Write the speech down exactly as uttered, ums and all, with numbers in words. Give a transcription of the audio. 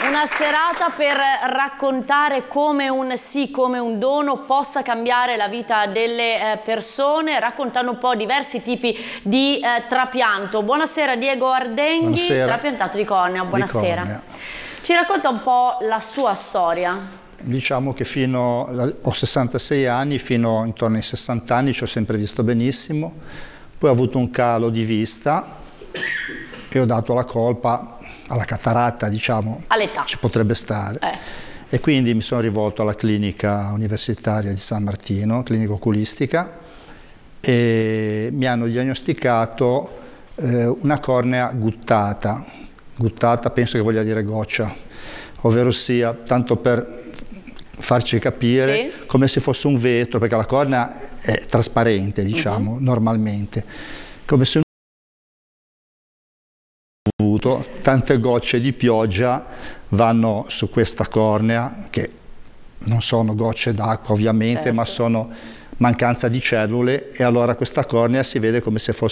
Una serata per raccontare come un sì, come un dono possa cambiare la vita delle eh, persone, raccontando un po' diversi tipi di eh, trapianto. Buonasera Diego Ardenghi, Buonasera. trapiantato di cornea, buonasera. Di cornea. Ci racconta un po' la sua storia. Diciamo che fino, ho sessantasei anni, fino intorno ai sessanta anni ci ho sempre visto benissimo, poi ho avuto un calo di vista e ho dato la colpa alla cataratta, diciamo, all'età ci potrebbe stare. Eh. E quindi mi sono rivolto alla clinica universitaria di San Martino, clinica oculistica, e mi hanno diagnosticato eh, una cornea guttata. Guttata penso che voglia dire goccia, ovvero sia, tanto per farci capire, sì, come se fosse un vetro, perché la cornea è trasparente, diciamo, uh-huh. normalmente, come se avuto tante gocce di pioggia vanno su questa cornea, che non sono gocce d'acqua ovviamente, certo, ma sono mancanza di cellule, e allora questa cornea si vede come se fosse